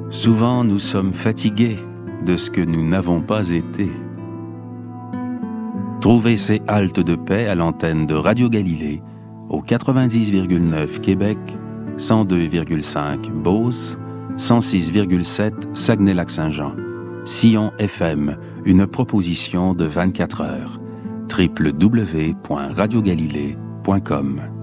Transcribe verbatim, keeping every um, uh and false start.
Souvent nous sommes fatigués de ce que nous n'avons pas été. Trouvez ces haltes de paix à l'antenne de Radio Galilée au quatre-vingt-dix virgule neuf Québec, cent deux virgule cinq Beauce, cent six virgule sept Saguenay-Lac-Saint-Jean. Sillon F M, une proposition de vingt-quatre heures. w w w point radio galilée point com